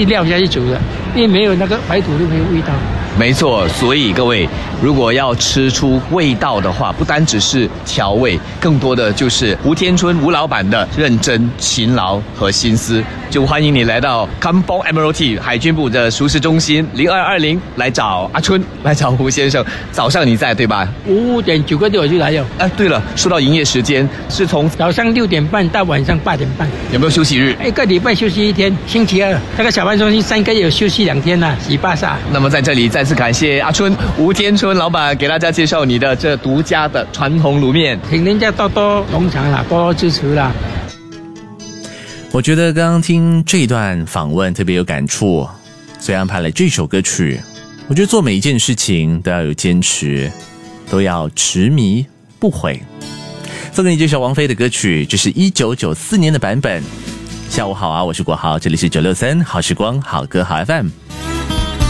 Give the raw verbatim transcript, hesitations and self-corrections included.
一料下去煮的，因为没有那个白土就没有味道。 没错，所以各位如果要吃出味道的话，不单只是调味，更多的就是吴天春吴老板的认真、勤劳和心思。就欢迎你来到 Kampong Admiralty 海军部的熟食中心零二二零来找阿春，来找吴先生。早上你在对吧？ 五点九个点我就来了。 哎，对了，说到营业时间是从早上六点半到晚上八点半。 有没有休息日？ 一个礼拜休息一天，星期二。这个小贩中心三个月有休息两天呐，洗巴萨。 那么在这里再次感谢阿春吴天春老板给大家介绍你的这独家的传统卤面， 请人家多多捧场啦，多多支持啦。 我觉得刚刚听这一段访问特别有感触，所以安排了这首歌曲。我觉得做每一件事情都要有坚持，都要执迷不悔。送给你这首王菲的歌曲，这是一九九四年的版本。下午好啊，我是国豪，这里是九六三好时光好歌好 F M。